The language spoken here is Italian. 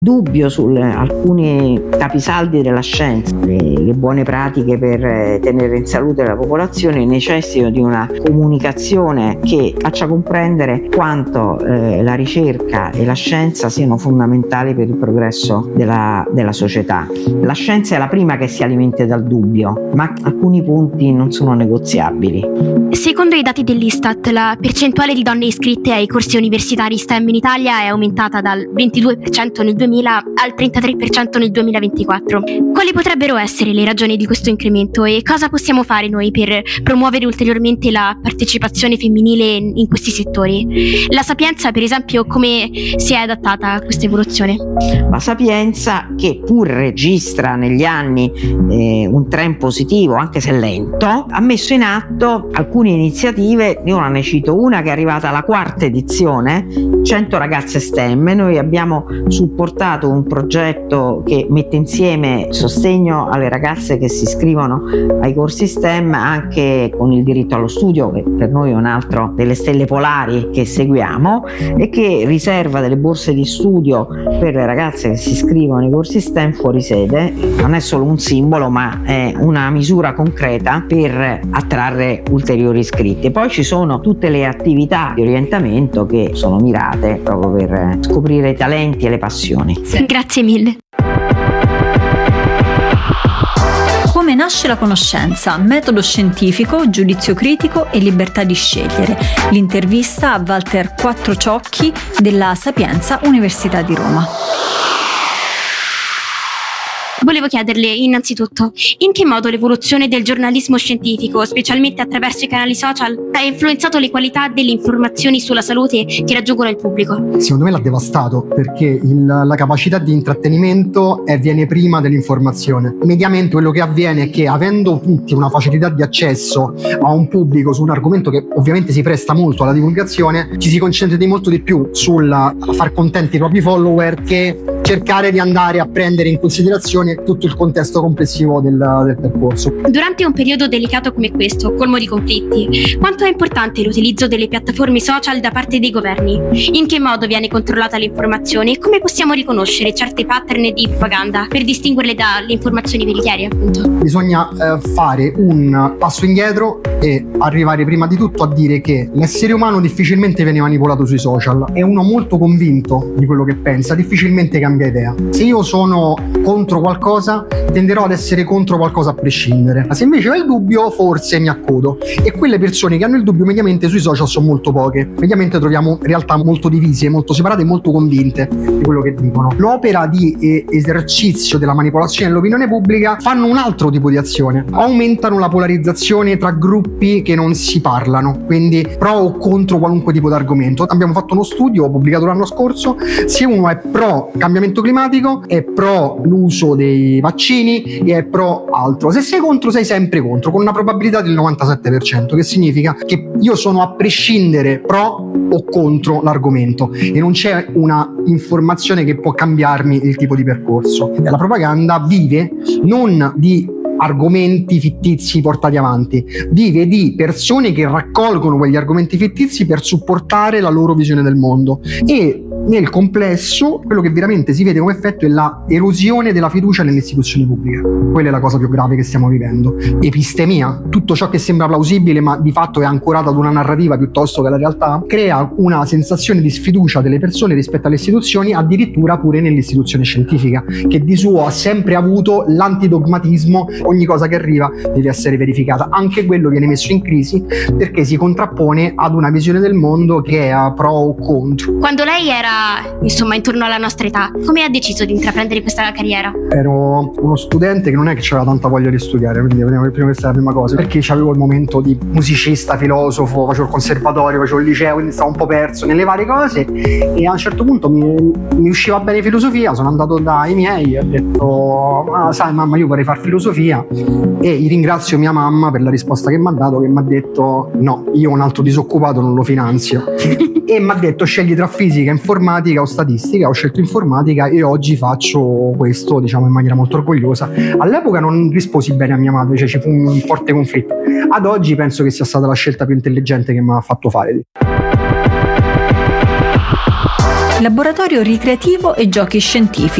dubbio su alcuni capisaldi della scienza. Le buone pratiche per tenere in salute la popolazione necessitano di una comunicazione che faccia comprendere quanto la ricerca e la scienza siano fondamentali per il progresso della società. La scienza è la prima che si alimenta dal dubbio, ma alcuni punti non sono negoziabili. Secondo i dati dell'Istat, la percentuale di donne iscritte ai corsi universitari STEM in Italia è aumentata dal 22% nel 2000 al 33% nel 2024. Quali potrebbero essere le ragioni di questo incremento e cosa possiamo fare noi per promuovere ulteriormente la partecipazione femminile in questi settori? La Sapienza, per esempio, come si è adattata a questa evoluzione? La Sapienza, che pur registra negli anni un trend positivo, anche se lento, ha messo in atto alcune iniziative. Io ne cito una che è arrivata alla 4ª edizione, 100 ragazze STEM. Noi abbiamo supportato un progetto che mette insieme sostegno alle ragazze che si iscrivono ai corsi STEM anche con il diritto allo studio, che per noi è un altro delle stelle polari che seguiamo, e che riserva delle borse di studio per le ragazze che si iscrivono ai corsi STEM fuori sede. Non è solo un simbolo, ma è una misura concreta per attrarre ulteriori iscritti. Poi ci sono tutte le attività di orientamento che sono mirate proprio per scoprire i talenti e le passioni. Grazie mille. Come nasce la conoscenza? Metodo scientifico, giudizio critico e libertà di scegliere. L'intervista a Walter Quattrociocchi della Sapienza Università di Roma. Volevo chiederle innanzitutto in che modo l'evoluzione del giornalismo scientifico, specialmente attraverso i canali social, ha influenzato le qualità delle informazioni sulla salute che raggiungono il pubblico. Secondo me l'ha devastato, perché la capacità di intrattenimento viene prima dell'informazione. Mediamente quello che avviene è che, avendo tutti una facilità di accesso a un pubblico su un argomento che ovviamente si presta molto alla divulgazione, ci si concentra di molto di più sul far contenti i propri follower che cercare di andare a prendere in considerazione tutto il contesto complessivo del percorso. Durante un periodo delicato come questo, colmo di conflitti, quanto è importante l'utilizzo delle piattaforme social da parte dei governi? In che modo viene controllata l'informazione e come possiamo riconoscere certe pattern di propaganda per distinguerle dalle informazioni veritiere, appunto? Bisogna fare un passo indietro e arrivare prima di tutto a dire che l'essere umano difficilmente viene manipolato sui social. È uno molto convinto di quello che pensa, difficilmente cambia idea. Se io sono contro qualcosa, tenderò ad essere contro qualcosa a prescindere. Se invece ho il dubbio, forse mi accodo. E quelle persone che hanno il dubbio mediamente sui social sono molto poche. Mediamente troviamo realtà molto divise, molto separate e molto convinte di quello che dicono. L'opera di esercizio della manipolazione dell'opinione pubblica fanno un altro tipo di azione. Aumentano la polarizzazione tra gruppi che non si parlano, quindi pro o contro qualunque tipo di argomento. Abbiamo fatto uno studio pubblicato l'anno scorso: se uno è pro cambiamento climatico, è pro l'uso dei vaccini e è pro altro. Se sei contro, sei sempre contro, con una probabilità del 97%, che significa che io sono a prescindere pro o contro l'argomento e non c'è una informazione che può cambiarmi il tipo di percorso. La propaganda vive non di argomenti fittizi portati avanti, vive di persone che raccolgono quegli argomenti fittizi per supportare la loro visione del mondo, e nel complesso quello che veramente si vede come effetto è la erosione della fiducia nelle istituzioni pubbliche. Quella è la cosa più grave che stiamo vivendo. Epistemia, tutto ciò che sembra plausibile ma di fatto è ancorato ad una narrativa piuttosto che alla realtà, crea una sensazione di sfiducia delle persone rispetto alle istituzioni, addirittura pure nell'istituzione scientifica, che di suo ha sempre avuto l'antidogmatismo. Ogni cosa che arriva deve essere verificata. Anche quello viene messo in crisi perché si contrappone ad una visione del mondo che è pro o contro. Quando lei era intorno alla nostra età, come ha deciso di intraprendere questa carriera? Ero uno studente che non è che aveva tanta voglia di studiare, quindi questa è la prima cosa, perché avevo il momento di musicista, filosofo, facevo il conservatorio, facevo il liceo, quindi stavo un po' perso nelle varie cose, e a un certo punto mi usciva bene filosofia. Sono andato dai miei e ho detto: sai mamma, io vorrei fare filosofia, e ringrazio mia mamma per la risposta che mi ha dato, che mi ha detto: no, io un altro disoccupato non lo finanzio. E mi ha detto: scegli tra fisica, informatica o statistica. Ho scelto informatica e oggi faccio questo, diciamo, in maniera molto orgogliosa. All'epoca non risposi bene a mia madre, cioè ci fu un forte conflitto. Ad oggi penso che sia stata la scelta più intelligente che mi ha fatto fare. laboratorio ricreativo e giochi scientifici,